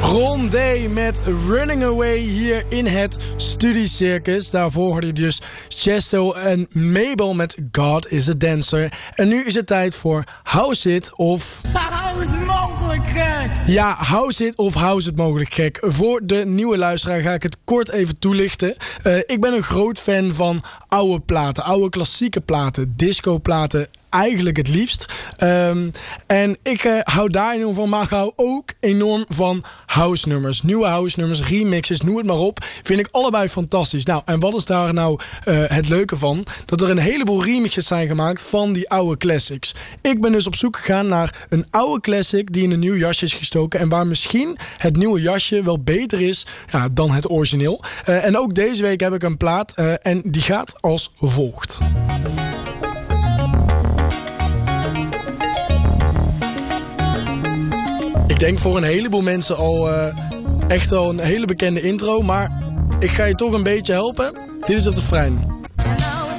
Rondé met Running Away hier in het Studiecircus. Daarvoor hoorde je dus Chesto en Mabel met God is a Dancer. En nu is het tijd voor House It of... Hou het mogelijk gek! Ja, House It of House It mogelijk gek. Voor de nieuwe luisteraar ga ik het kort even toelichten. Ik ben een groot fan van oude platen, oude klassieke platen, discoplaten. Eigenlijk het liefst. En ik hou daar enorm van, maar ik hou ook enorm van house nummers. Nieuwe house nummers, remixes, noem het maar op. Vind ik allebei fantastisch. Nou, en wat is daar nou het leuke van? Dat er een heleboel remixes zijn gemaakt van die oude classics. Ik ben dus op zoek gegaan naar een oude classic die in een nieuw jasje is gestoken. En waar misschien het nieuwe jasje wel beter is dan het origineel. En ook deze week heb ik een plaat en die gaat als volgt. Ik denk voor een heleboel mensen al echt al een hele bekende intro. Maar ik ga je toch een beetje helpen. Dit is op de Frein.